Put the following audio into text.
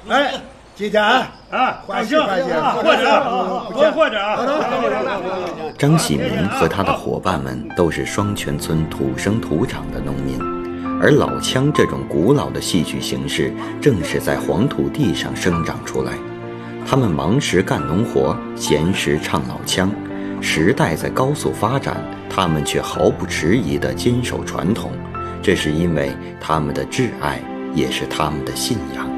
哎，今天欢喜欢喜， 或者张喜明和他的伙伴们都是双泉村土生土长的农民，而老腔这种古老的戏剧形式正是在黄土地上生长出来。他们忙时干农活，闲时唱老腔。时代在高速发展，他们却毫不迟疑地坚守传统，这是因为他们的挚爱，也是他们的信仰。